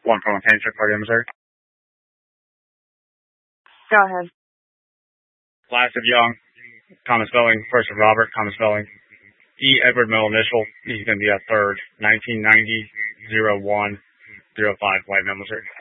One from Painter, Party, Missouri. Go ahead. Last of Young, common spelling. First of Robert, common spelling. E. Edward, middle initial. He's going to be a third. 1990-01-05, White, Missouri.